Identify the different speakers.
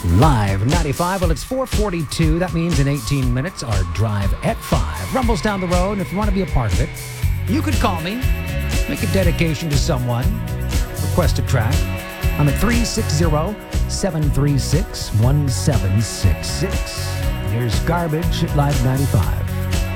Speaker 1: Live 95. Well, it's 4:42. That means in 18 minutes, our drive at 5 rumbles down the road. And if you want to be a part of it, you could call me, make a dedication to someone, request a track. I'm at 360-736-1766. Here's Garbage at Live 95.